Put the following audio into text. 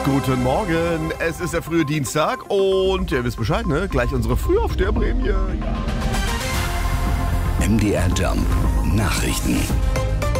Guten Morgen, es ist der frühe Dienstag und ihr wisst Bescheid, ne? Gleich unsere Frühaufsteherprämie. Ja. MDR Jump Nachrichten.